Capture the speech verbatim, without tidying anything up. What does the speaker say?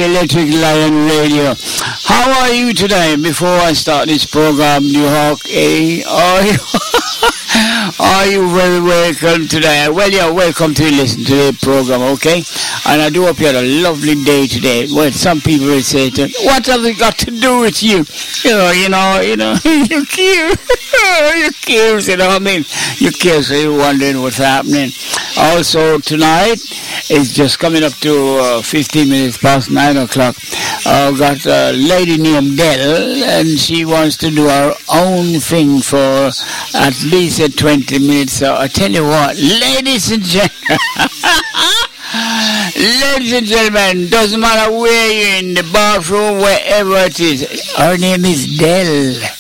Electric Lion Radio. How are you today? Before I start this program, New Hawk, eh? Are you, are you very welcome today? Well, yeah, welcome to listen to the program, okay? And I do hope you had a lovely day today. Well, some people will say, to, what have it got to do with you? You know, you know, you know, you're cute. You're cute, you know what I mean? You're cute, so you're wondering what's happening. Also, tonight, it's just coming up to uh, fifteen minutes past nine o'clock. I've got a lady named Dell, and she wants to do her own thing for at least uh, twenty minutes. So I tell you what, ladies and gentlemen, ladies and gentlemen, doesn't matter where you're in the bathroom, wherever it is, her name is Dell.